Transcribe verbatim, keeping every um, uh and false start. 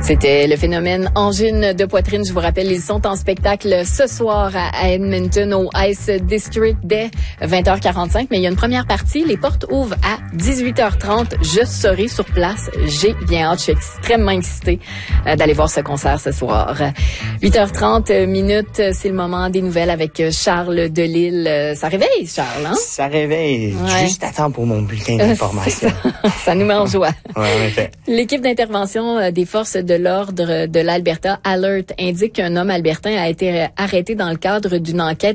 C'était le phénomène angine de poitrine. Je vous rappelle, ils sont en spectacle ce soir à Edmonton au Ice District dès vingt heures quarante-cinq. Mais il y a une première partie. Les portes ouvrent à dix-huit heures trente. Je serai sur place. J'ai bien hâte. Je suis extrêmement excitée d'aller voir ce concert ce soir. huit heures trente minutes, c'est le moment des nouvelles avec Charles Delisle. Ça réveille, Charles, hein? Ça réveille. Ouais. Juste à temps pour mon bulletin d'information. ça, ça nous met en joie. Ouais, en effet. L'équipe d'intervention des forces de l'ordre de l'Alberta Alert indique qu'un homme albertain a été arrêté dans le cadre d'une enquête